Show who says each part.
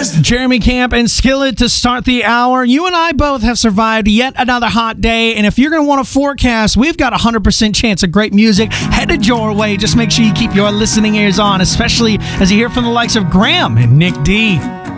Speaker 1: Jeremy Camp and Skillet to start the hour. You and I both have survived yet another hot day, and if you're going to want a forecast, we've got a 100% chance of great music headed your way. Just make sure you keep your listening ears on, especially as you hear from the likes of Graham and Nick D.